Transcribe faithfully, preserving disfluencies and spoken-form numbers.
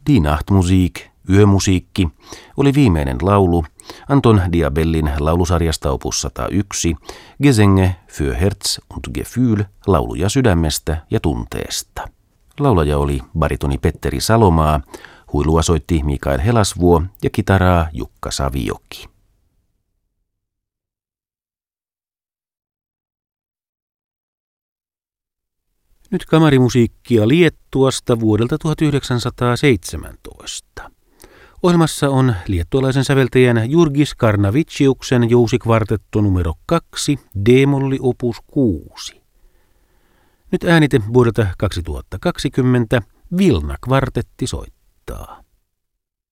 Die Nachtmusik, yömusiikki, oli viimeinen laulu Anton Diabellin laulusarjasta opus sata yksi, Gesänge für Herz und Gefühl, lauluja sydämestä ja tunteesta. Laulaja oli baritoni Petteri Salomaa, huilua soitti Mikael Helasvuo ja kitaraa Jukka Savioki. Nyt kamarimusiikkia Liettuasta vuodelta tuhatyhdeksänsataaseitsemäntoista. Ohjelmassa on liettualaisen säveltäjän Jurgis Karnaviciuksen jousikvartetto numero kaksi, D-molli opus kuusi. Nyt äänite vuodelta kaksituhattakaksikymmentä, Vilna kvartetti soittaa.